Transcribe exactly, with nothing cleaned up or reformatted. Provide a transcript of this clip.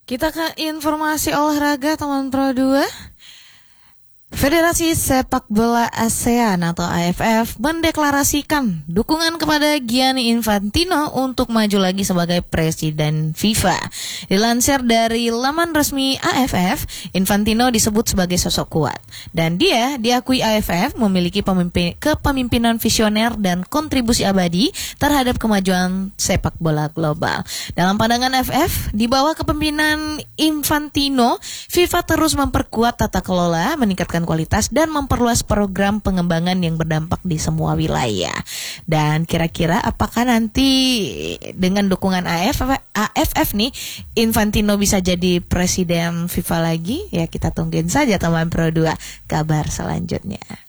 Kita ke informasi olahraga teman Pro dua. Federasi Sepak Bola ASEAN atau A F F mendeklarasikan dukungan kepada Gianni Infantino untuk maju lagi sebagai presiden FIFA. Dilansir dari laman resmi A F F, Infantino disebut sebagai sosok kuat dan dia diakui A F F memiliki pemimpin, kepemimpinan visioner dan kontribusi abadi terhadap kemajuan sepak bola global. Dalam pandangan A F F, di bawah kepemimpinan Infantino, FIFA terus memperkuat tata kelola, meningkatkan kualitas dan memperluas program pengembangan yang berdampak di semua wilayah. Dan kira-kira apakah nanti dengan dukungan A F F, A F F nih Infantino bisa jadi presiden FIFA lagi? Ya kita tungguin saja teman Pro dua kabar selanjutnya.